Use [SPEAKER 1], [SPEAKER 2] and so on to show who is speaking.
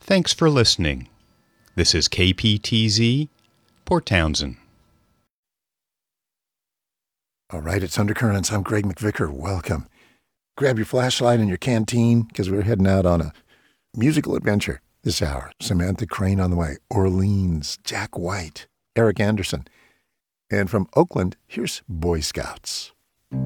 [SPEAKER 1] Thanks for listening. This is KPTZ, Port Townsend.
[SPEAKER 2] All right, it's Undercurrents. I'm Greg McVicker. Welcome. Grab your flashlight and your canteen because we're heading out on a musical adventure this hour. Samantha Crane on the way. Orleans, Jack White, Eric Anderson. And from Oakland, here's Boy Scouts.